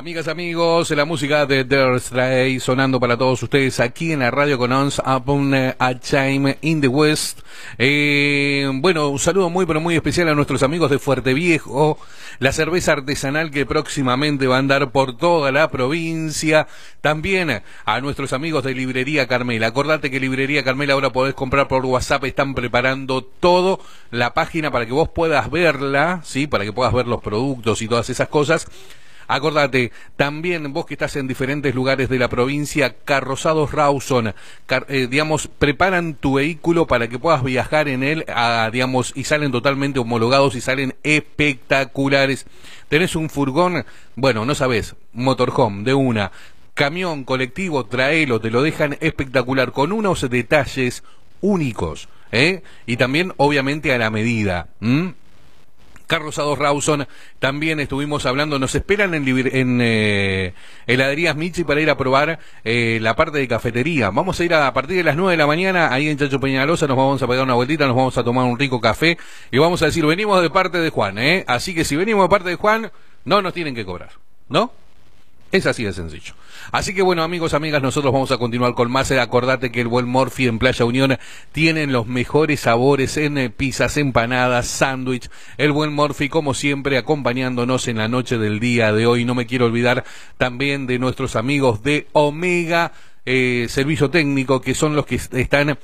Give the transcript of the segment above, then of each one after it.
Amigas, amigos, la música de Thursday sonando para todos ustedes aquí en la radio con Ons Upon a Time in the West. Bueno, un saludo muy pero muy especial a nuestros amigos de Fuerte Viejo, la cerveza artesanal que próximamente va a andar por toda la provincia. También a nuestros amigos de Librería Carmela. Acordate que Librería Carmela ahora podés comprar por WhatsApp, están preparando todo la página para que vos puedas verla, ¿sí? Para que puedas ver los productos y todas esas cosas. Acordate, también vos que estás en diferentes lugares de la provincia, Carrozados Rawson, preparan tu vehículo para que puedas viajar en él, y salen totalmente homologados y salen espectaculares. Tenés un furgón, bueno, no sabés, motorhome de una, camión, colectivo, traelo, te lo dejan espectacular, con unos detalles únicos, y también, obviamente, a la medida, Carrozados Rawson, también estuvimos hablando, nos esperan en Heladerías Michi para ir a probar la parte de cafetería. Vamos a ir a partir de las 9 de la mañana, ahí en Chacho Peñalosa, nos vamos a pegar una vueltita, nos vamos a tomar un rico café y vamos a decir, venimos de parte de Juan, así que si venimos de parte de Juan, no nos tienen que cobrar, ¿no? Es así de sencillo. Así que bueno, amigos, amigas, nosotros vamos a continuar con más. Acordate que el Buen Morphy en Playa Unión tienen los mejores sabores en pizzas, empanadas, sándwich. El Buen Morphy, como siempre, acompañándonos en la noche del día de hoy. No me quiero olvidar también de nuestros amigos de Omega Servicio Técnico, que son los que están,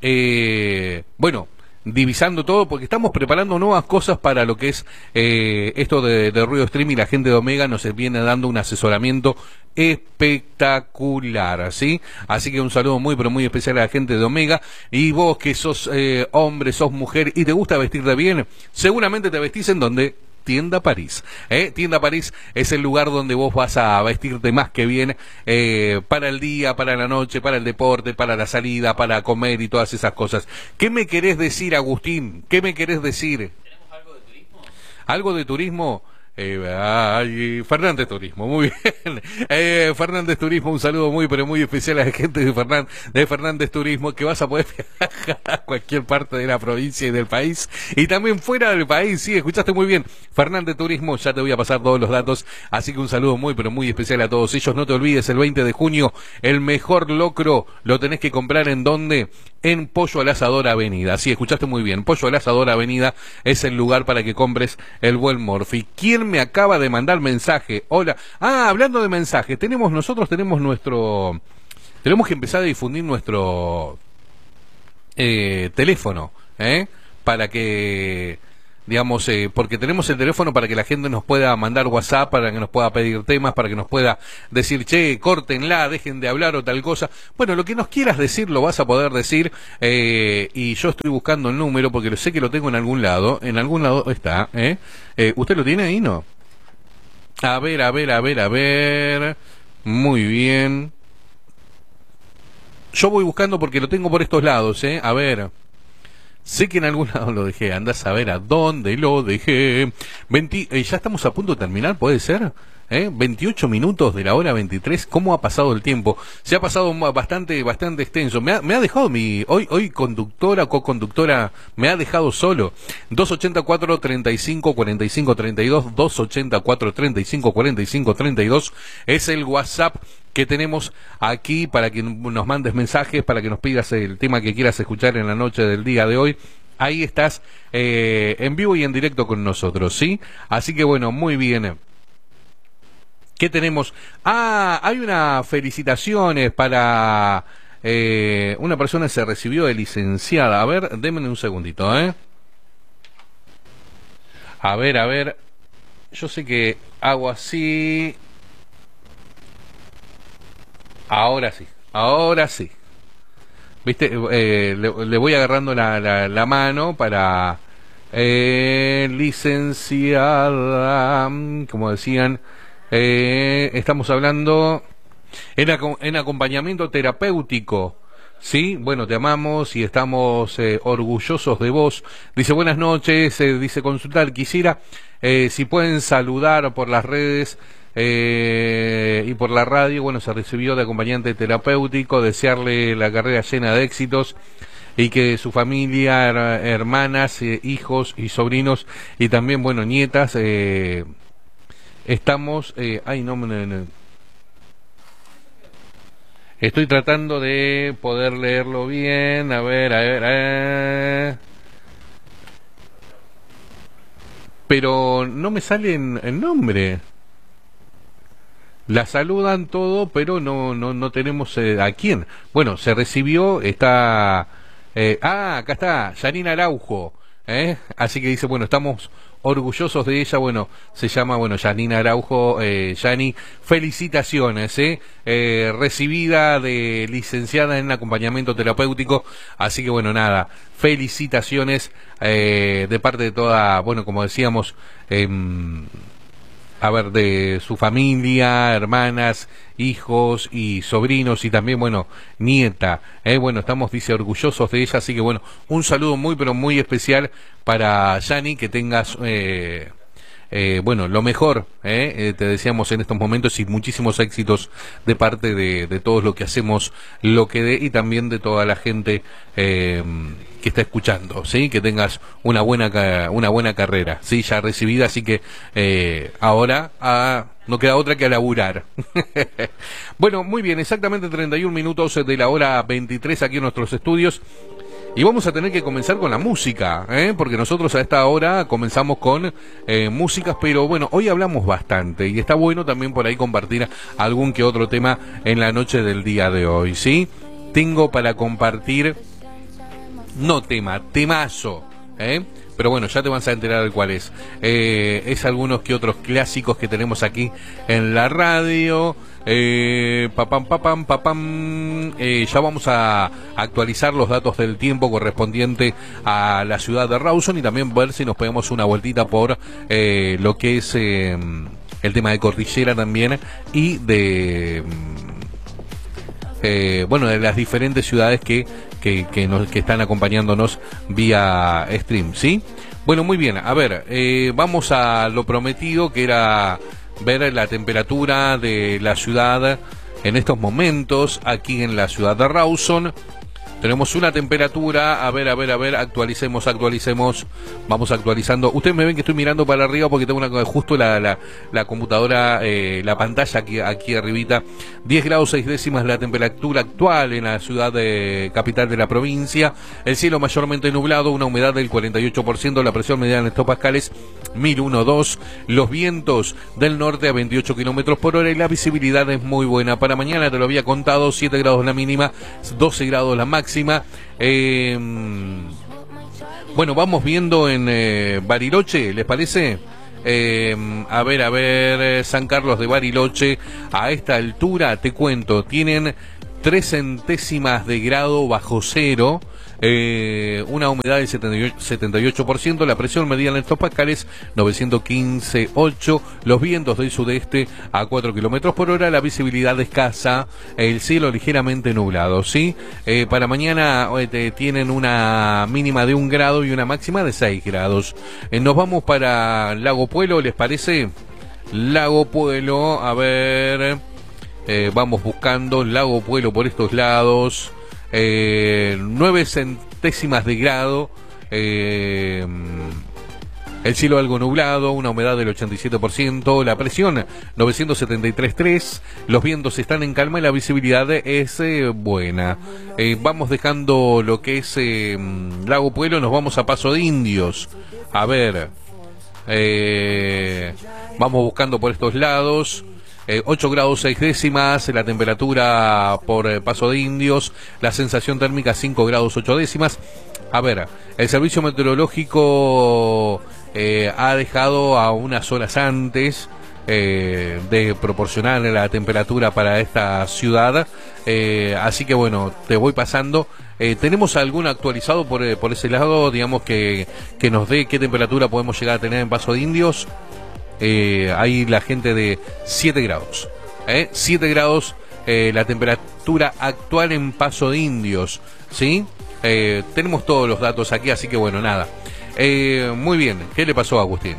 divisando todo, porque estamos preparando nuevas cosas para lo que es esto de Ruido Stream, y la gente de Omega nos viene dando un asesoramiento espectacular, ¿sí? Así que un saludo muy pero muy especial a la gente de Omega. Y vos que sos hombre, sos mujer y te gusta vestirte bien, seguramente te vestís en donde Tienda París. Tienda París es el lugar donde vos vas a vestirte más que bien para el día, para la noche, para el deporte, para la salida, para comer y todas esas cosas. ¿Qué me querés decir, Agustín? ¿Qué me querés decir? ¿Tenemos algo de turismo? ¿Algo de turismo? Fernández Turismo, muy bien. Fernández Turismo, un saludo muy pero muy especial a la gente de Fernández Turismo, que vas a poder viajar a cualquier parte de la provincia y del país, y también fuera del país. Sí, escuchaste muy bien, Fernández Turismo, ya te voy a pasar todos los datos, así que un saludo muy pero muy especial a todos ellos. No te olvides, el 20 de junio el mejor locro lo tenés que comprar ¿en dónde? En Pollo al Asador Avenida. Sí, escuchaste muy bien, Pollo al Asador Avenida es el lugar para que compres el Buen Morphy. ¿Quién me acaba de mandar mensaje? Hola. Hablando de mensajes, tenemos que empezar a difundir nuestro teléfono, para que, porque tenemos el teléfono para que la gente nos pueda mandar WhatsApp, para que nos pueda pedir temas, para que nos pueda decir, che, córtenla, dejen de hablar o tal cosa. Bueno, lo que nos quieras decir lo vas a poder decir, y yo estoy buscando el número porque sé que lo tengo en algún lado está, ¿usted lo tiene ahí, no? A ver, muy bien. Yo voy buscando porque lo tengo por estos lados, a ver. Sé que en algún lado lo dejé, andás a ver a dónde lo dejé. Ya estamos a punto de terminar, ¿puede ser? 28 minutos de la hora 23, ¿cómo ha pasado el tiempo? Se ha pasado bastante extenso. Me ha dejado hoy conductora, co-conductora, me ha dejado solo. 284 35 45 32, 284 35 45 32 es el WhatsApp que tenemos aquí para que nos mandes mensajes, para que nos pidas el tema que quieras escuchar en la noche del día de hoy. Ahí estás en vivo y en directo con nosotros, ¿sí? Así que bueno, muy bien. ¿Qué tenemos? Hay unas felicitaciones para una persona que se recibió de licenciada. A ver, denme un segundito, A ver. Yo sé que hago así. Ahora sí. ¿Viste? Le voy agarrando la mano para licenciada, como decían. Estamos hablando en acompañamiento terapéutico, ¿sí? Bueno, te amamos y estamos orgullosos de vos. Dice, buenas noches, dice, consultar, quisiera si pueden saludar por las redes y por la radio. Bueno, se recibió de acompañante terapéutico, desearle la carrera llena de éxitos y que su familia, hermanas, hijos y sobrinos y también, bueno, nietas, estamos... ay, no, estoy tratando de poder leerlo bien. A ver, a ver. Pero no me sale el nombre. La saludan todo, pero no tenemos a quién. Bueno, se recibió, está... acá está, Yanina Araujo. Así que dice, bueno, estamos orgullosos de ella. Bueno, se llama, bueno, Yanina Araujo. Yani, felicitaciones, recibida de licenciada en acompañamiento terapéutico. Así que bueno, nada, felicitaciones de parte de toda, bueno, como decíamos, a ver, de su familia, hermanas, hijos y sobrinos y también, bueno, nieta. Bueno, estamos, dice, orgullosos de ella, así que bueno, un saludo muy, pero muy especial para Yani, que tengas... bueno, lo mejor, te decíamos en estos momentos, y muchísimos éxitos de parte de todos lo que hacemos, lo que dé, y también de toda la gente que está escuchando, ¿sí? Que tengas una buena carrera, ¿sí? Ya recibida, así que ahora no queda otra que a laburar. Bueno, muy bien, exactamente 31 minutos de la hora 23 aquí en nuestros estudios. Y vamos a tener que comenzar con la música, porque nosotros a esta hora comenzamos con músicas, pero bueno, hoy hablamos bastante y está bueno también por ahí compartir algún que otro tema en la noche del día de hoy, ¿sí? Tengo para compartir, no tema, temazo, pero bueno, ya te vas a enterar de cuál es. Es algunos que otros clásicos que tenemos aquí en la radio. Papam. Ya vamos a actualizar los datos del tiempo correspondiente a la ciudad de Rawson y también ver si nos pegamos una vueltita por lo que es el tema de Cordillera también y de bueno, de las diferentes ciudades que están acompañándonos vía stream, ¿sí? Bueno, muy bien, a ver, vamos a lo prometido, que era ver la temperatura de la ciudad en estos momentos, aquí en la ciudad de Rawson. Tenemos una temperatura, a ver, actualicemos, vamos actualizando. Ustedes me ven que estoy mirando para arriba porque tengo justo la computadora, la pantalla aquí arribita. 10 grados 6 décimas la temperatura actual en la ciudad capital de la provincia. El cielo mayormente nublado, una humedad del 48%, la presión media en hectopascales 1001.2, los vientos del norte a 28 kilómetros por hora y la visibilidad es muy buena. Para mañana te lo había contado, 7 grados la mínima, 12 grados la máxima. Bueno, vamos viendo en Bariloche, ¿les parece? A ver, San Carlos de Bariloche, a esta altura, te cuento, tienen 3 centésimas de grado bajo cero, una humedad del 78%, la presión medida en hectopascales 915.8, los vientos del sudeste a 4 kilómetros por hora, la visibilidad escasa, el cielo ligeramente nublado, ¿sí? Para mañana tienen una mínima de 1 grado y una máxima de 6 grados. Nos vamos para Lago Puelo, ¿les parece? Lago Puelo, a ver, vamos buscando Lago Puelo por estos lados. 9 centésimas de grado, el cielo algo nublado, una humedad del 87%, la presión 973.3, los vientos están en calma y la visibilidad es buena. Vamos dejando lo que es Lago Puelo, nos vamos a Paso de Indios. A ver, vamos buscando por estos lados. 8 grados 6 décimas, la temperatura por Paso de Indios, la sensación térmica 5 grados 8 décimas. A ver, el servicio meteorológico ha dejado a unas horas antes de proporcionar la temperatura para esta ciudad, así que bueno, te voy pasando. ¿Tenemos algún actualizado por ese lado, digamos, que nos dé qué temperatura podemos llegar a tener en Paso de Indios? Hay la gente de 7 grados, 7 grados la temperatura actual en Paso de Indios, ¿sí? Tenemos todos los datos aquí, así que bueno, nada. Muy bien, ¿qué le pasó a Agustín?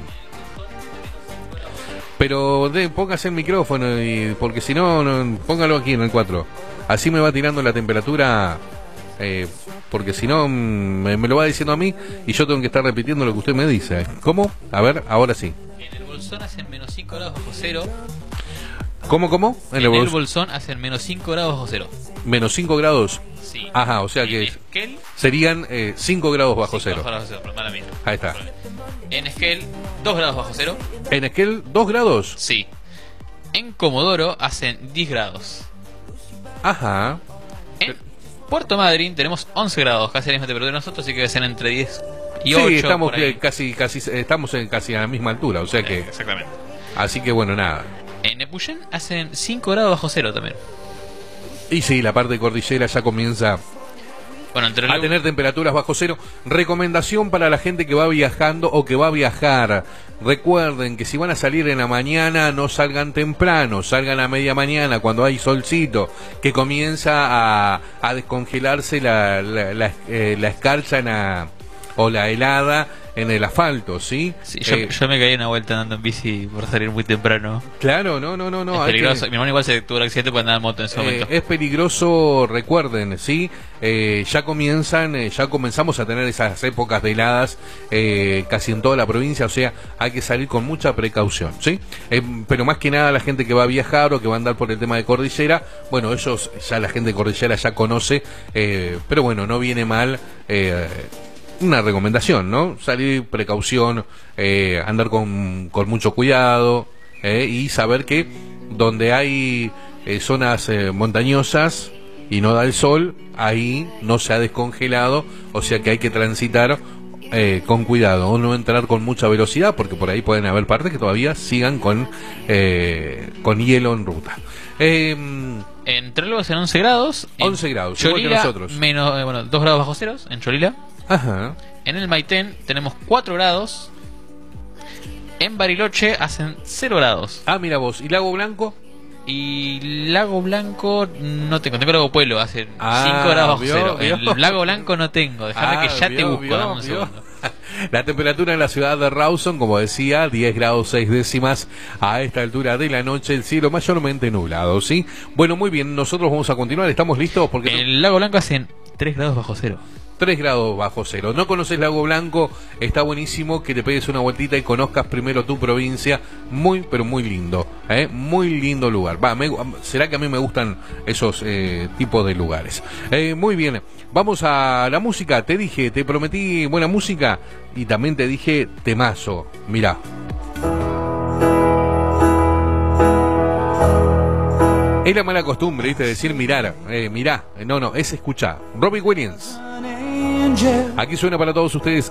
Pero póngase el micrófono, porque si no, póngalo aquí en el 4. Así me va tirando la temperatura, porque si no me lo va diciendo a mí y yo tengo que estar repitiendo lo que usted me dice. ¿Cómo? A ver, ahora sí. Bolsón hacen menos 5 grados bajo cero. ¿Cómo? En el Bolsón hacen menos 5 grados bajo cero. Menos 5 grados. Sí. Ajá, o sea en que Esquel, serían 5 grados bajo 5 cero. grados bajo cero, mala mía. Ahí está. En Esquel, 2 grados bajo cero. En Esquel, 2 grados. Sí. En Comodoro hacen 10 grados. Ajá. En Puerto Madryn tenemos 11 grados, casi la misma temperatura de nosotros, así que debe ser entre 10 y 8. Sí, estamos por ahí. casi estamos casi a la misma altura, o sea que Exactamente. así que bueno, nada. En Epuyén hacen 5 grados bajo cero también. Y sí, la parte de cordillera ya comienza Bueno, entre a tener temperaturas bajo cero. Recomendación para la gente que va viajando o que va a viajar. Recuerden que si van a salir en la mañana, no salgan temprano, salgan a media mañana cuando hay solcito, que comienza a descongelarse la escarcha o la helada en el asfalto, ¿sí? Sí, yo me caí una vuelta andando en bici por salir muy temprano. Claro, no. Es peligroso. Mi hermano igual se tuvo un accidente por andar en moto en ese momento. Es peligroso, recuerden, ¿sí? Ya comenzamos a tener esas épocas de heladas casi en toda la provincia, o sea, hay que salir con mucha precaución, ¿sí? Pero más que nada la gente que va a viajar o que va a andar por el tema de cordillera, bueno, la gente de cordillera ya conoce, pero bueno, no viene mal una recomendación, ¿no? Salir, precaución, andar con mucho cuidado y saber que donde hay zonas montañosas y no da el sol, ahí no se ha descongelado, o sea que hay que transitar con cuidado, o no entrar con mucha velocidad, porque por ahí pueden haber partes que todavía sigan con hielo en ruta. En Trélogos en 11 grados. 11 grados, Cholila, igual que nosotros. Menos, 2 grados bajo cero en Cholila. Ajá. En el Maitén tenemos 4 grados. En Bariloche hacen 0 grados. Ah, mira vos, ¿y Lago Blanco? Y Lago Blanco no tengo Lago Pueblo, hacen 5 grados bajo cero. ¿Vio? El Lago Blanco no tengo, dejame que ya te busco, dame un segundo. La temperatura en la ciudad de Rawson, como decía, 10 grados 6 décimas a esta altura de la noche, el cielo mayormente nublado, ¿sí? Bueno, muy bien, nosotros vamos a continuar, ¿estamos listos? Porque en el Lago Blanco hacen 3 grados bajo cero. 3 grados bajo cero. ¿No conoces Lago Blanco? Está buenísimo que te pegues una vueltita y conozcas primero tu provincia. Muy, pero muy lindo. Muy lindo lugar. Será que a mí me gustan esos tipos de lugares. Muy bien. Vamos a la música. Te prometí buena música y también te dije temazo. Mirá. Es la mala costumbre, ¿viste? Decir mirar. Mirá. No, es escuchar. Robbie Williams. Aquí suena para todos ustedes